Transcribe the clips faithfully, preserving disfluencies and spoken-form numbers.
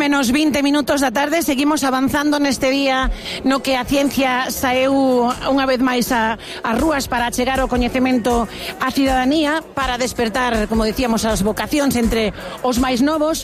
menos vinte minutos da tarde, seguimos avanzando neste día no que a ciencia saeu unha vez máis a, a rúas para chegar o coñecemento á cidadanía, para despertar, como decíamos, as vocacións entre os máis novos.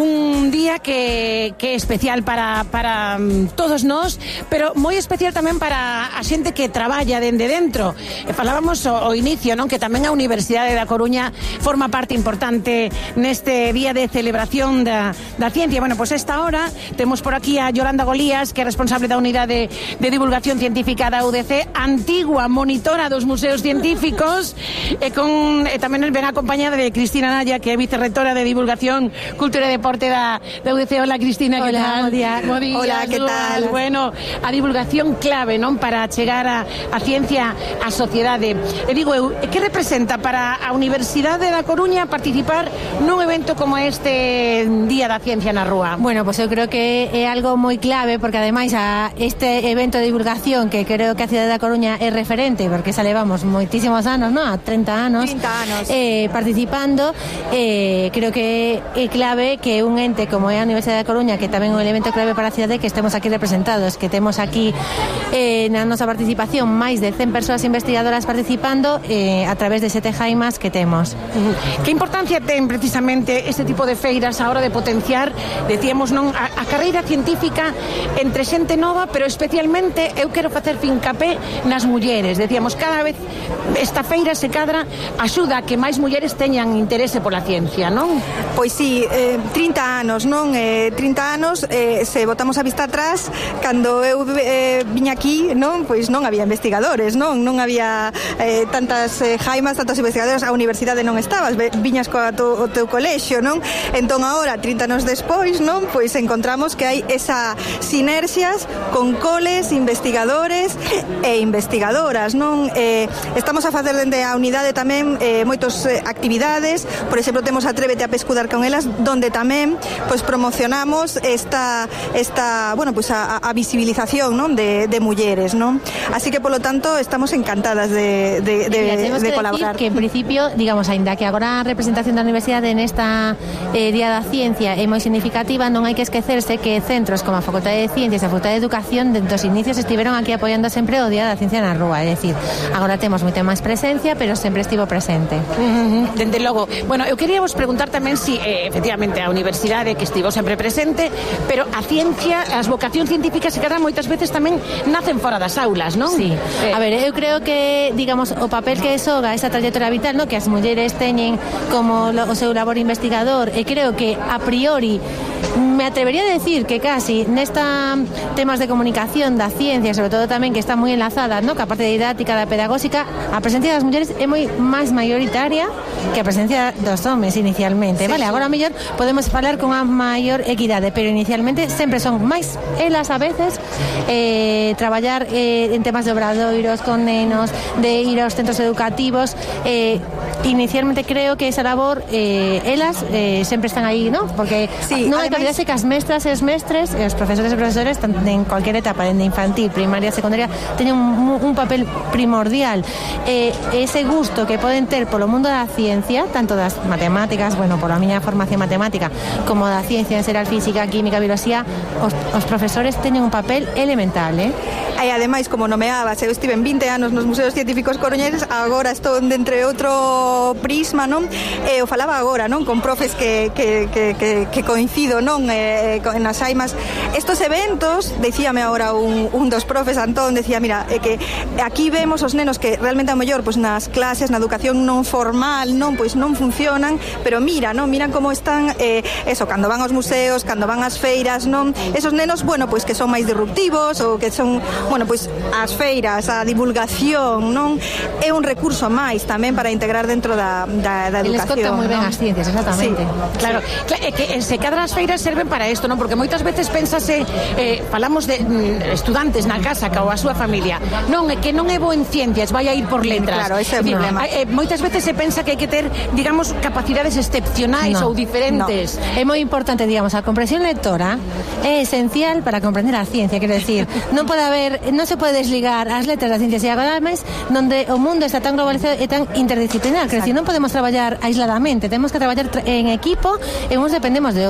Un día que, que é especial para, para todos nós, pero moi especial tamén para a xente que traballa dende dentro. E falábamos o, o inicio, non, que tamén a Universidade da Coruña forma parte importante neste día de celebración da, da ciencia. Bueno, pues esta hora temos por aquí a Yolanda Golías, que é responsable da Unidade de Divulgación Científica da U D C, antigua monitora dos museos científicos, e con e tamén ven acompañada de Cristina Naya, que é vicerrectora de Divulgación, Cultura e Deporte da, da U D C. Hola, Cristina, que tal? Día. Hola, que tal? Bueno, a divulgación clave, non, para chegar a, a ciencia á sociedade. E digo eu, que representa para a Universidade da Coruña participar nun evento como este Día da Ciencia na Rúa? Bueno, pues eu creo que é algo moi clave, porque ademais a este evento de divulgación, que creo que a cidade da Coruña é referente, porque xa levamos moitísimos anos, non? A treinta anos, trinta anos. Eh, participando, eh, creo que é clave que un ente como é a Universidade da Coruña, que tamén é un elemento clave para a cidade, que estemos aquí representados, que temos aquí eh, na nosa participación máis de cen persoas investigadoras participando eh, a través de sete jaimas que temos. Uh-huh. Que importancia ten precisamente este tipo de feiras a hora de potenciar, decíamos, non, a, a carreira científica entre xente nova, pero especialmente eu quero facer fincapé nas mulleres. Decíamos, cada vez esta feira se cadra axuda a que máis mulleres teñan interese pola ciencia, non? Pois sí, eh, trinta anos, non? Eh, trinta anos, eh, se botamos a vista atrás, cando eu eh, viña aquí, non? Pois non había investigadores, non? Non había eh, tantas eh, jaimas, tantas investigadoras, a universidade non estabas, viñas co to, o teu colexio, non? Entón agora, trinta anos despois, non? Pois encontramos que hai esa sinerxias con coles, investigadores e investigadoras, non? Eh, estamos a facer dende a unidade tamén eh, moitos eh, actividades, por exemplo, temos Atrévete a pescudar con elas, donde tamén pois promocionamos esta esta, bueno, pois a, a visibilización, non? De, de mulleres, non? Así que, polo tanto, estamos encantadas de, de, de, Mira, de colaborar. Que en principio, digamos, aínda que agora a representación da Universidade nesta eh, Día da Ciencia é moi significativa, non hai que esquecerse que centros como a Facultade de Ciencias e a Facultade de Educación dentro dos inicios estiveron aquí apoiando sempre o Día da Ciencia na Rúa, é dicir, agora temos moita máis presencia, pero sempre estivo presente. Uh-huh. Dende logo. Bueno, eu quería vos preguntar tamén si, eh, efectivamente, a Universidade que estivo sempre presente, pero a ciencia, as vocacións científicas se cadran moitas veces tamén nacen fora das aulas, non? Sí. Eh. A ver, eu creo que, digamos, o papel que xoga esa trayectoria vital, no, que as mulleres teñen como lo, o seu labor investigador, e creo que a priori me atrevería a decir que casi nesta temas de comunicación da ciencia, sobre todo tamén que está moi enlazada, no, que a parte didáctica, da pedagóxica, a presencia das mulleres é moi máis maioritaria que a presencia dos homes inicialmente, sí, vale? Sí. Agora mellor podemos falar con a maior equidade, pero inicialmente sempre son máis elas a veces eh, traballar eh, en temas de obradoiros con nenos, de ir aos centros educativos. eh, inicialmente creo que esa labor eh, elas eh, sempre están aí, ¿no? Porque sí, non hai que olvidarse que as mestras e os mestres e os profesores e profesores en cualquier etapa, de infantil, primaria, secundaria, teñen un, un papel primordial. Eh, ese gusto que poden ter polo mundo da ciencia, tanto das matemáticas, bueno, pola miña formación matemática, como da ciencia en xeral, física, química, biología, os, os profesores teñen un papel elemental, eh? E ademais, como nomeabas, eu estive en vinte anos nos Museos Científicos Coruñeses, agora estou entre outro prisma, non? E o falaba agora, non? Con profes que, que, que, que, que coincido, non? Eh, nas jaimas. Estos eventos, decíame agora un, un dos profes, Antón, decía, mira, eh, que aquí vemos os nenos que realmente a mellor, pois nas clases, na educación non formal, non, pois non funcionan, pero mira, non? Miran como están, eh, eso, cando van aos museos, cando van ás feiras, non? Esos nenos, bueno, pois que son máis disruptivos, ou que son, bueno, pois as feiras, a divulgación, non? É un recurso máis tamén para integrar dentro da, da, da educación. Eles contan moi ben non? as ciencias, exactamente. Sí, claro, sí. É que se cadra as feiras serven para isto, non? Porque moitas veces pénsase, eh, falamos de mm, estudantes na casa ou a súa familia, non, é que non é bo en ciencias, vai a ir por letras. Claro, ese é o problema. Eh, moitas veces se pensa que hai que ter, digamos, capacidades excepcionais no, ou diferentes. No. É moi importante, digamos, a comprensión lectora é esencial para comprender a ciencia, quero decir, non pode haber, non se pode desligar as letras das ciencias e agora máis onde o mundo está tan globalizado e tan interdisciplinar, quero decir, non podemos traballar aisladamente, temos que traballar tra- en equipo e uns dependemos de outros, eso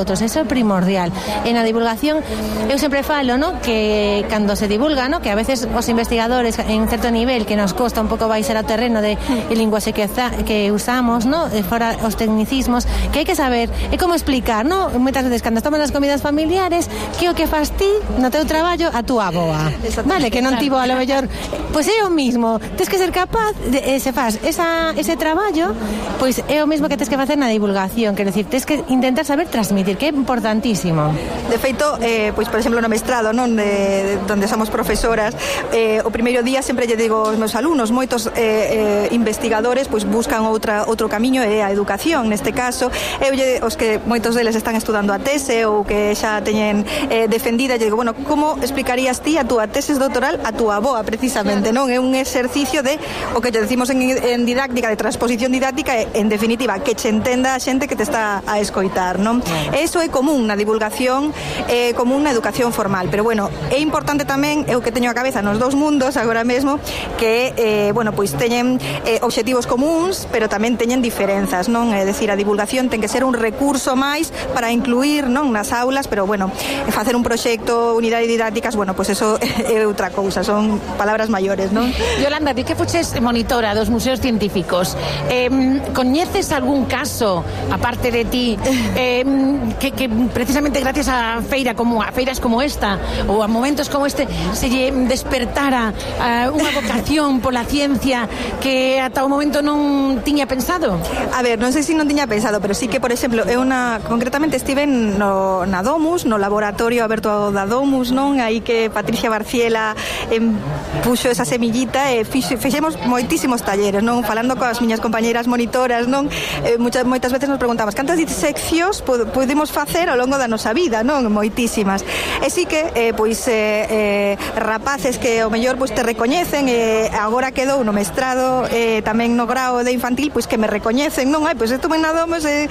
primordial. En a divulgación, eu sempre falo, no, que cando se divulga, no, que a veces os investigadores en certo nivel que nos costa un pouco baixar ao terreno de linguaxe que, que usamos, no, de fora os tecnicismos, que hai que saber, é como explicar, no, moitas veces cando estamos nas comidas familiares, que o que fas ti no teu traballo a túa avoa, vale, que non tivo a lo mellor, pois é o mismo, tens que ser capaz de, eh, se faz esa, ese traballo, pois é o mismo que tens que facer na divulgación, quero dicir, tens que intentar saber transmitir, que é importantísimo. De feito, eh, pois por exemplo no mestrado, non, de, de, donde somos profesoras, eh, o primeiro día sempre lle digo aos meus alumnos, moitos eh, eh, investigadores pois buscan outra outro camiño, é a educación, neste caso, eu lle, os que moitos deles están estudando a tese ou que xa teñen eh, defendida, lle digo, bueno, como explicarías ti a túa tesis doutoral a túa avoa, precisamente, non? É un exercicio de o que lle decimos en, en didáctica, de transposición didáctica, en definitiva, que che entenda a xente que te está a escoitar, non? Eso é común na divulgación, é común na educación formal, pero bueno, é importante tamén, eu que teño a cabeza nos dous mundos agora mesmo, que, eh, bueno, pois teñen eh, obxectivos comuns, pero tamén teñen diferenzas, non? É dicir, a divulgación ten que ser un recurso máis para incluir, non, nas aulas, pero bueno, facer un proxecto, unidade didácticas, bueno, pois eso é outra cousa, son palabras maiores, non? Yolanda, di que fuches monitora dos museos científicos, eh, coñeces algún caso, aparte de ti, eh, que, que precisamente gracias a feira como a feiras como esta ou a momentos como este se lle despertara uh, unha vocación pola ciencia que ata o momento non tiña pensado? A ver, non sei se non tiña pensado, pero sí que, por exemplo, eu na, concretamente estive no, na Domus, no laboratorio aberto da Domus, non? Aí que Patricia Barciela em, puxo esa semillita e fixe, fixemos moitísimos talleres, non? Falando coas miñas compañeiras monitoras, non? Eh, muchas, moitas veces nos preguntamos cantas diseccións podemos facer ao longo da nosa vida, non? Moitísimas. E sí que, eh, pois, eh, eh, rapaces que ao mellor pois, te recoñecen, e eh, agora quedou no mestrado, eh, tamén no grao de infantil, pois que me recoñecen, non? Ai, pois estuve na Domus, eh,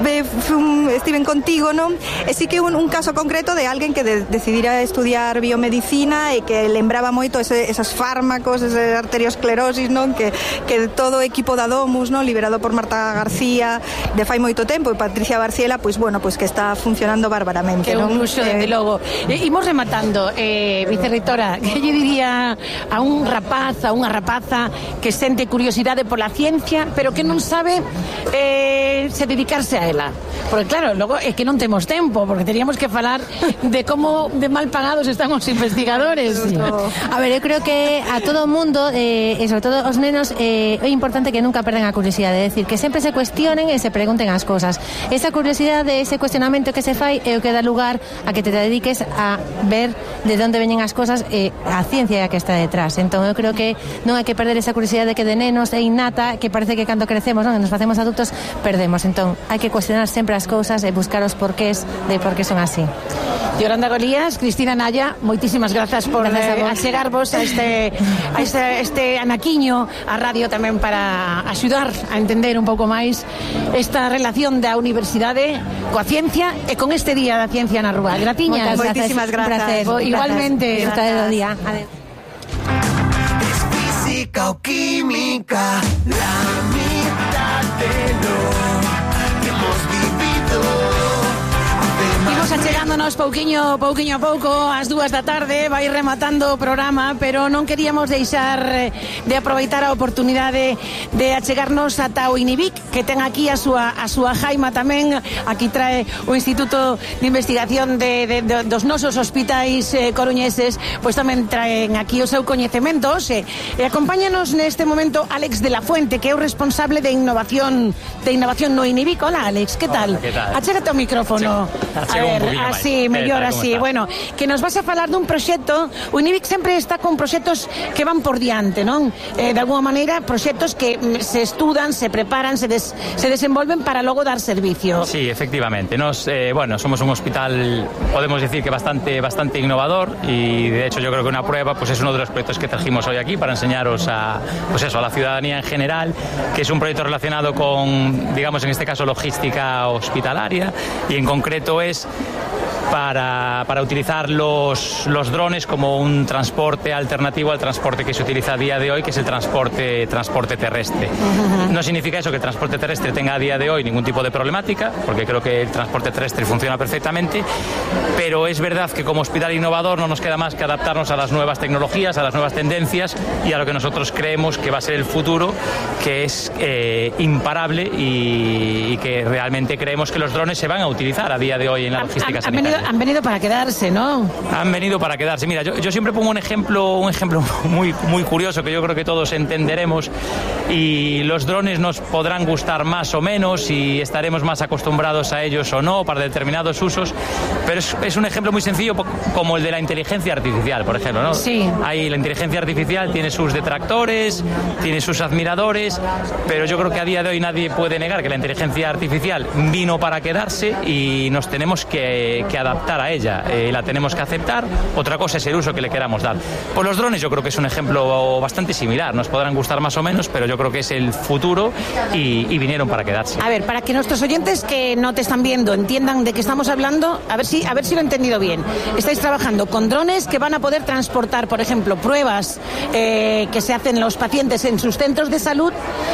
fun, estiven contigo, non? E sí que un, un caso concreto de alguén que de, decidira estudiar biomedicina e que lembraba moito ese, esas fármacos, esa arteriosclerosis, non? Que, que todo o equipo da Domus, non? Liderado por Marta García de fai moito tempo, e Patricia Barciela, pois bueno, pois que está funcionando bárbaramente, que non? un luxo, eh... de logo. E, imos rematando, eh, vicerreitora, que lle diría a un rapaz, a unha rapaza que sente curiosidade pola ciencia, pero que non sabe eh, se dedicarse a ela? Porque claro, logo é que non temos tempo, porque teríamos que falar de como de mal pagados están os investigadores. Sí. A ver, eu creo que a todo o mundo, eh, e sobre todo os nenos, eh, é importante que nunca perdan a curiosidade, é dicir, que sempre se cuestionen e se pregunten as cosas. Esa curiosidade, ese cuestionamento que se fai é o que dá lugar a que te dediques a ver de onde veñen as cosas e a ciencia que está detrás. Entón eu creo que non hai que perder esa curiosidade que de nenos é innata, que parece que cando crecemos, non, nos facemos adultos, perdemos. Entón hai que cuestionar sempre as cousas e buscar os porqués de por qué son así. Yolanda Golías, Cristina Naya, moitísimas grazas por eh, achegarvos a este, a este, este anaquiño a radio tamén para axudar a entender un pouco máis esta relación da universidade coa ciencia e con este Día da Ciencia na Rúa. Gratiñas. Moitísimas grazas. Igualmente. Disfrutar do día. Adeu. Es física o química, la mitad de lo que hemos vivido. Imos achegándonos pouquiño, pouquiño a pouco ás dúas da tarde, vai rematando o programa, pero non queríamos deixar de aproveitar a oportunidade de achegarnos ata o INIVIC, que ten aquí a súa, a súa jaima tamén. Aquí trae o Instituto de Investigación de, de, de, dos nosos hospitais eh, coruñeses, pois tamén traen aquí o seu coñecemento, e, e acompáñanos neste momento Alex de la Fuente, que é o responsable de innovación de innovación no INIVIC. Hola, Alex, que tal? Hola, que tal? Achégate o micrófono. Sí. A ver, así, mellor así. Bueno, que nos vas a falar dun proxecto. O INIVIC sempre está con proxectos que van por diante, non? Eh, de alguma maneira, proxectos que se estudan, se preparan, se, des, se desenvolven para logo dar servicio. Sí, efectivamente. Nos, eh, bueno, somos un hospital, podemos decir que bastante, bastante innovador, y de hecho yo creo que una prueba pues es uno de los proyectos que trajimos hoy aquí para enseñaros a, pues eso, a la ciudadanía en general, que es un proyecto relacionado con, digamos, en este caso, logística hospitalaria, y en concreto es para, para utilizar los, los drones como un transporte alternativo al transporte que se utiliza a día de hoy, que es el transporte, transporte terrestre. No significa eso que el transporte terrestre tenga a día de hoy ningún tipo de problemática, porque creo que el transporte terrestre funciona perfectamente, pero es verdad que como hospital innovador no nos queda más que adaptarnos a las nuevas tecnologías, a las nuevas tendencias y a lo que nosotros creemos que va a ser el futuro, que es eh, imparable y, y que realmente creemos que los drones se van a utilizar a día de hoy en la logística han, sanitaria. Han venido, han venido para quedarse, ¿no? Han venido para quedarse. Mira, yo, yo siempre pongo un ejemplo, un ejemplo muy, muy curioso que yo creo que todos entenderemos, y los drones nos podrán gustar más o menos y estaremos más acostumbrados a ellos o no para determinados usos, pero es, es un ejemplo muy sencillo como el de la inteligencia artificial, por ejemplo, ¿no? Sí. Ahí la inteligencia artificial tiene sus detractores, tiene sus admiradores, pero yo creo que a día de hoy nadie puede negar que la inteligencia artificial vino para quedarse y nos tenemos que, que adaptar a ella, eh, la tenemos que aceptar. Otra cosa es el uso que le queramos dar. Pues los drones yo creo que es un ejemplo bastante similar, nos podrán gustar más o menos, pero yo creo que es el futuro y, y vinieron para quedarse. A ver, para que nuestros oyentes que no te están viendo entiendan de qué estamos hablando, a ver si, a ver si lo he entendido bien. Estáis trabajando con drones que van a poder transportar, por ejemplo, pruebas eh, que se hacen los pacientes en sus centros de salud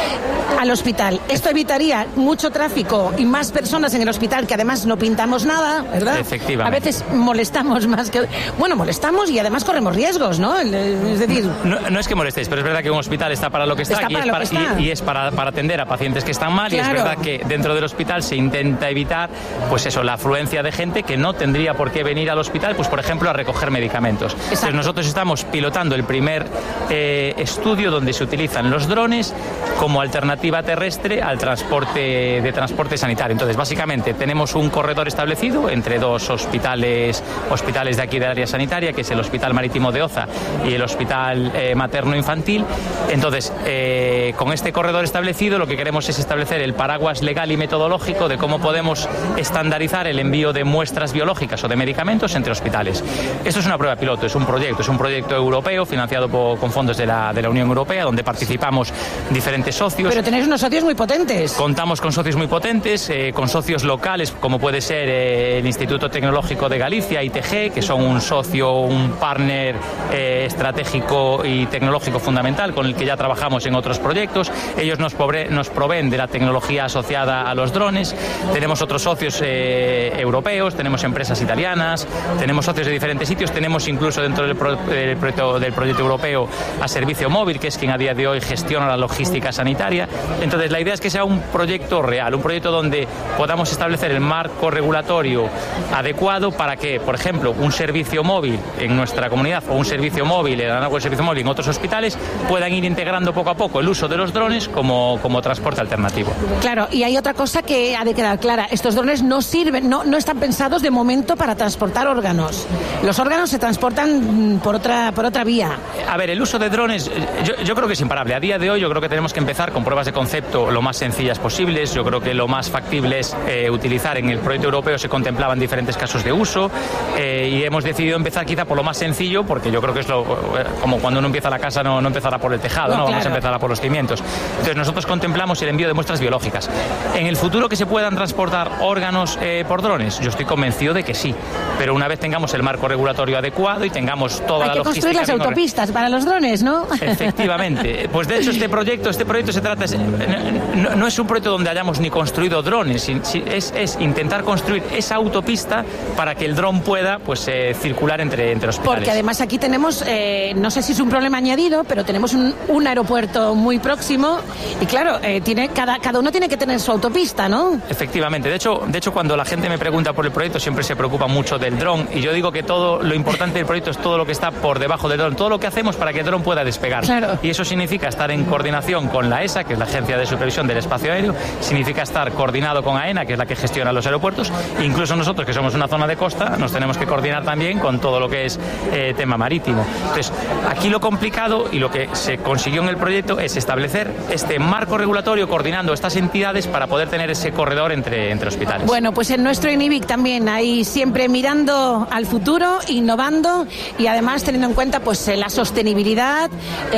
al hospital. Esto evitaría mucho tráfico y más personas en el hospital, que además no pintamos nada, ¿verdad? Efectivamente. A veces molestamos más que... Bueno, molestamos y además corremos riesgos, ¿no? Es decir... No, no es que molestéis, pero es verdad que un hospital está para lo que está, está y, para es lo para, que está. Y, y es para, para atender a pacientes que están mal, claro. Y es verdad que dentro del hospital se intenta evitar, pues eso, la afluencia de gente que no tendría por qué venir al hospital, pues por ejemplo, a recoger medicamentos. Entonces nosotros estamos pilotando el primer eh, estudio donde se utilizan los drones como alternativa terrestre al transporte de transporte sanitario. Entonces, básicamente, tenemos un corredor establecido entre dos hospitales, hospitales de aquí del área sanitaria, que es el Hospital Marítimo de Oza y el Hospital eh, Materno-Infantil. Entonces, eh, con este corredor establecido, lo que queremos es establecer el paraguas legal y metodológico de cómo podemos estandarizar el envío de muestras biológicas o de medicamentos entre hospitales. Esto es una prueba piloto, es un proyecto, es un proyecto europeo financiado por, con fondos de la, de la Unión Europea, donde participamos diferentes socios. Pero tenéis unos socios muy potentes. Contamos con socios muy potentes, eh, con socios locales, como puede ser eh, el Instituto Tecnológico de Galicia, I T G, que son un socio, un partner eh, estratégico y tecnológico fundamental, con el que ya trabajamos en otros proyectos. Ellos nos, pobre, nos proveen de la tecnología asociada a los drones. Tenemos otros socios eh, europeos, tenemos empresas italianas, tenemos socios de diferentes sitios, tenemos incluso dentro del, pro, del, proyecto, del proyecto europeo a Servicio Móvil, que es quien a día de hoy gestiona la logística sanitaria. Entonces, la idea es que sea un proyecto real, un proyecto donde podamos establecer el marco regulatorio adecuado para que, por ejemplo, un servicio móvil en nuestra comunidad o un servicio móvil, el análogo de servicio móvil en otros hospitales, puedan ir integrando poco a poco el uso de los drones como, como transporte alternativo. Claro, y hay otra cosa que ha de quedar clara. Estos drones no sirven, no, no están pensados de momento para transportar órganos. Los órganos se transportan por otra, por otra vía. A ver, el uso de drones, yo, yo creo que es imparable. A día de hoy yo creo que tenemos que empezar con pruebas de concepto lo más sencillas posibles. Yo creo que lo más factible es eh, utilizar, en el proyecto europeo se contemplaban diferentes casos de uso eh, y hemos decidido empezar quizá por lo más sencillo, porque yo creo que es lo, como cuando uno empieza la casa no, no empezará por el tejado, no, no claro. Vamos a empezar por los cimientos. Entonces nosotros contemplamos el envío de muestras biológicas. En el futuro, que se puedan transportar órganos eh, por drones, yo estoy convencido de que sí, pero una vez tengamos el marco regulatorio adecuado y tengamos toda Hay la que logística... construir las autopistas para los drones, ¿no? Efectivamente. Pues de hecho este proyecto, este proyecto se trata, no, no es un proyecto donde hayamos ni construido drones, es, es intentar construir esa autopista para que el dron pueda pues eh, circular entre, entre hospitales. Porque además aquí tenemos, eh, no sé si es un problema añadido, pero tenemos un, un aeropuerto muy próximo y claro, eh, tiene, cada, cada uno tiene que tener su autopista, ¿no? Efectivamente. De hecho, de hecho, cuando la gente me pregunta por el proyecto, siempre se preocupa mucho del dron y yo digo que todo lo importante del proyecto es todo lo que está por debajo del dron, todo lo que hacemos para que el dron pueda despegar. Claro. Y eso significa estar en coordinación con la E S A, que es la Agencia de Supervisión del Espacio Aéreo, significa estar coordinado con AENA, que es la que gestiona los aeropuertos, incluso nosotros, que somos una zona de costa, nos tenemos que coordinar también con todo lo que es eh, tema marítimo. Entonces, aquí lo complicado y lo que se consiguió en el proyecto es establecer este marco regulatorio coordinando estas entidades para poder tener ese corredor entre, entre hospitales. Bueno, pues en nuestro INIVIC también, ahí siempre mirando al futuro, innovando y además teniendo en cuenta pues la sostenibilidad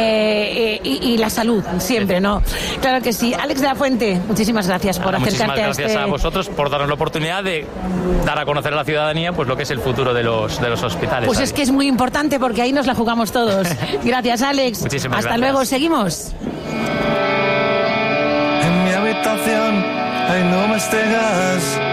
eh, eh, y, y la salud, siempre, ¿no? Claro que sí. Alex de la Fuente, muchísimas gracias por Nada, acercarte muchísimas a este... gracias a vosotros por darnos la oportunidad de dar a conocer conocer a la ciudadanía pues lo que es el futuro de los, de los hospitales. Pues ahí. Es que es muy importante porque ahí nos la jugamos todos. Gracias, Alex. Muchísimas Hasta gracias. luego, seguimos. En mi habitación hay nubes de gas.